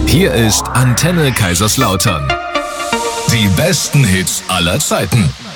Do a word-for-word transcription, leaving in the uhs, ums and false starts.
Hier ist Antenne Kaiserslautern. Die besten Hits aller Zeiten.